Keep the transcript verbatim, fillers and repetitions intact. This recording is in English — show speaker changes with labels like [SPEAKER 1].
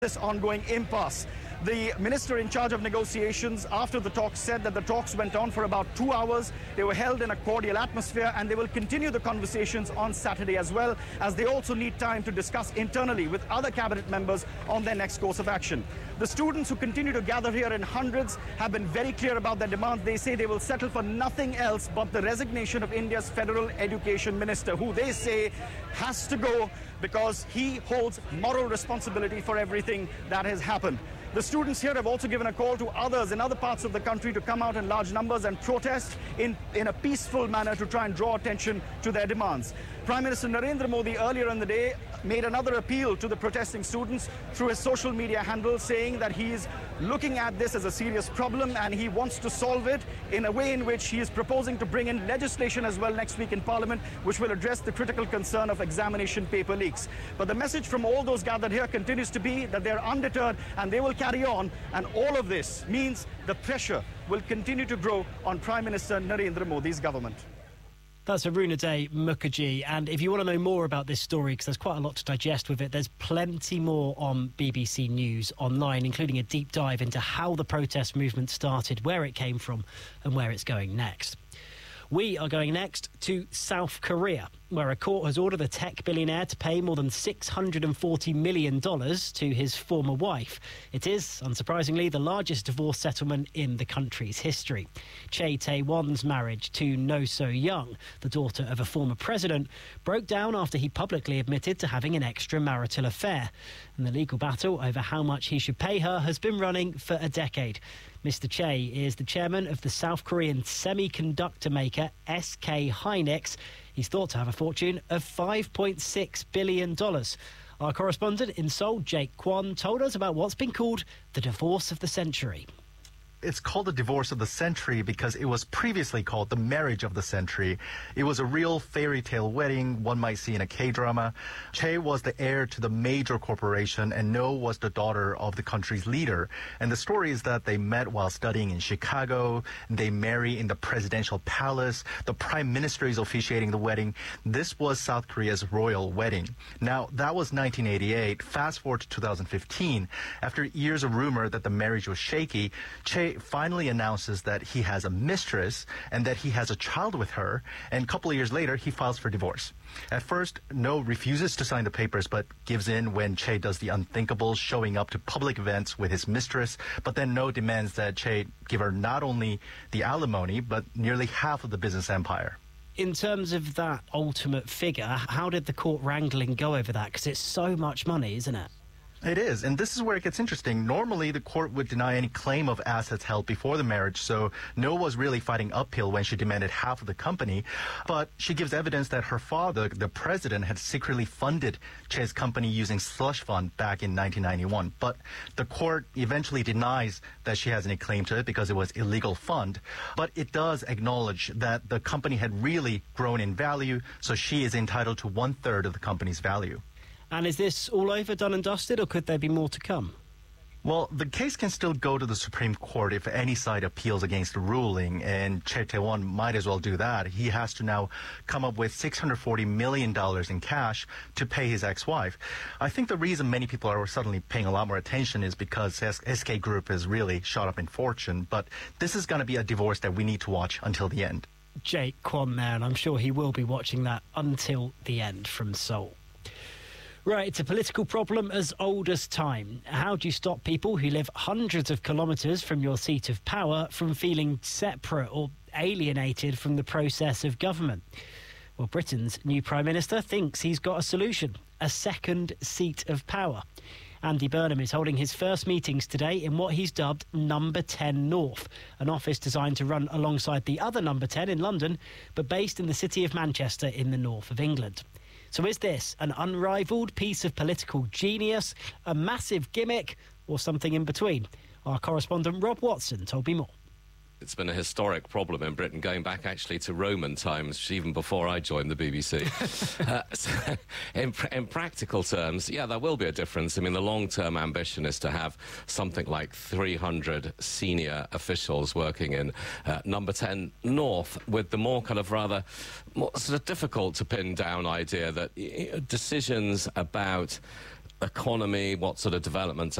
[SPEAKER 1] This ongoing impasse. The minister in charge of negotiations after the talks said that the talks went on for about two hours. They were held in a cordial atmosphere and they will continue the conversations on Saturday as well, as they also need time to discuss internally with other cabinet members on their next course of action. The students who continue to gather here in hundreds have been very clear about their demands. They say they will settle for nothing else but the resignation of India's federal education minister, who they say has to go because he holds moral responsibility for everything that has happened. The students here have also given a call to others in other parts of the country to come out in large numbers and protest in, in a peaceful manner to try and draw attention to their demands. Prime Minister Narendra Modi earlier in the day made another appeal to the protesting students through his social media handle, saying that he is looking at this as a serious problem and he wants to solve it in a way in which he is proposing to bring in legislation as well next week in Parliament, which will address the critical concern of examination paper leaks. But the message from all those gathered here continues to be that they're undeterred and they will carry on, and all of this means the pressure will continue to grow on Prime Minister Narendra Modi's government.
[SPEAKER 2] That's Arunaday Mukherjee, and if you want to know more about this story, because there's quite a lot to digest with it, there's plenty more on B B C News online, including a deep dive into how the protest movement started, where it came from and where it's going next. We are going next to South Korea, where a court has ordered a tech billionaire to pay more than six hundred forty million dollars to his former wife. It is, unsurprisingly, the largest divorce settlement in the country's history. Chae Tae-won's marriage to No So-young, the daughter of a former president, broke down after he publicly admitted to having an extramarital affair. And the legal battle over how much he should pay her has been running for a decade. Mister Chae is the chairman of the South Korean semiconductor maker S K Hynix. He's thought to have a fortune of five point six billion dollars. Our correspondent in Seoul, Jake Kwon, told us about what's been called the divorce of the century.
[SPEAKER 3] It's called the divorce of the century because it was previously called the marriage of the century. It was a real fairy tale wedding one might see in a K-drama. Chae was the heir to the major corporation and No was the daughter of the country's leader. And the story is that they met while studying in Chicago. They marry in the presidential palace. The prime minister is officiating the wedding. This was South Korea's royal wedding. Now, that was nineteen eighty-eight. Fast forward to two thousand fifteen. After years of rumor that the marriage was shaky, Chae finally announces that he has a mistress and that he has a child with her, and a couple of years later he files for divorce. At first, No refuses to sign the papers but gives in when Chae does the unthinkable, showing up to public events with his mistress, but then No demands that Chae give her not only the alimony but nearly half of the business empire.
[SPEAKER 2] In terms of that ultimate figure, how did the court wrangling go over that? Because it's so much money, isn't it?
[SPEAKER 3] It is, and this is where it gets interesting. Normally, the court would deny any claim of assets held before the marriage, so No was really fighting uphill when she demanded half of the company. But she gives evidence that her father, the president, had secretly funded Chae's company using slush fund back in nineteen ninety-one. But the court eventually denies that she has any claim to it because it was illegal fund. But it does acknowledge that the company had really grown in value, so she is entitled to one-third of the company's value.
[SPEAKER 2] And is this all over, done and dusted, or could there be more to come?
[SPEAKER 3] Well, the case can still go to the Supreme Court if any side appeals against the ruling, and Chae Tae-won might as well do that. He has to now come up with six hundred forty million dollars in cash to pay his ex-wife. I think the reason many people are suddenly paying a lot more attention is because S K Group has really shot up in fortune, but this is going to be a divorce that we need to watch until the end.
[SPEAKER 2] Jake Kwon there, and I'm sure he will be watching that until the end from Seoul. Right, it's a political problem as old as time. How do you stop people who live hundreds of kilometres from your seat of power from feeling separate or alienated from the process of government? Well, Britain's new Prime Minister thinks he's got a solution, a second seat of power. Andy Burnham is holding his first meetings today in what he's dubbed Number ten North, an office designed to run alongside the other Number ten in London, but based in the city of Manchester in the north of England. So is this an unrivalled piece of political genius, a massive gimmick, or something in between? Our correspondent Rob Watson told me more.
[SPEAKER 4] It's been a historic problem in Britain, going back actually to Roman times, even before I joined the B B C. uh, so in, in practical terms, yeah, there will be a difference. I mean, the long-term ambition is to have something like three hundred senior officials working in uh, Number ten North, with the more kind of rather more sort of difficult to pin down idea that uh, decisions about economy, what sort of development